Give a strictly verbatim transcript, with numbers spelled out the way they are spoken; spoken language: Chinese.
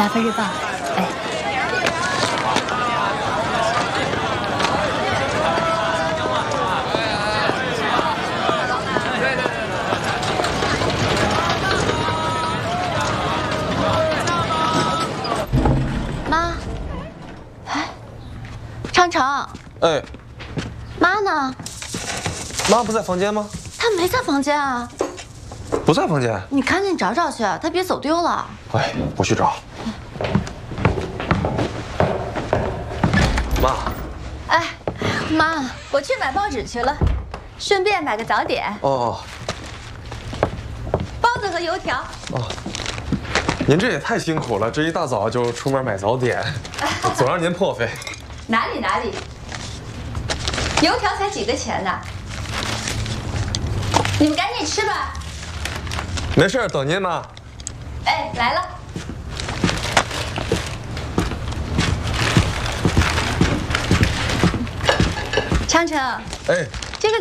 来份日报。哎。妈，哎，昌成。 哎。 妈呢？ 妈不在房间吗？ 她没在房间啊。 不在房间。 你赶紧找找去，她别走丢了。 哎，我去找。妈。 哎，妈，我去买报纸去了，顺便买个早点。 哦。 包子和油条。 哦。您这也太辛苦了，这一大早就出门买早点，总让您破费。 哪里哪里，油条才几个钱呢？你们赶紧吃吧。 没事，等您妈。 哎，来了。昌成。 哎。